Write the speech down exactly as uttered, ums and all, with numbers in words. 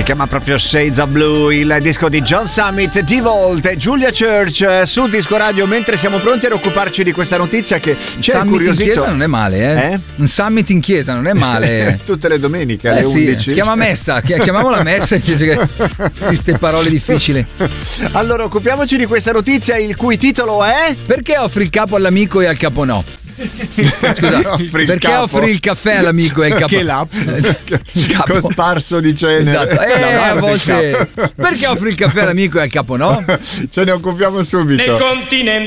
chiama proprio Shades of Blue, il disco di John Summit, D-Volt e Julia Church su Disco Radio, mentre siamo pronti ad occuparci di questa notizia che c'è Summit curiosito. in chiesa non è male, eh? eh? Un summit in chiesa non è male. Tutte le domeniche eh alle sì, undici. Si chiama messa, chiamiamola messa invece che queste parole difficili. Allora, occupiamoci di questa notizia, il cui titolo è: perché offri il capo all'amico e al capo no? Scusa, offri perché capo. offri il caffè all'amico e il capo? Che l'app cosparso di cenere. Esatto. Eh, a volte perché offri il caffè all'amico e al capo no? Ce ne occupiamo subito. Nel continente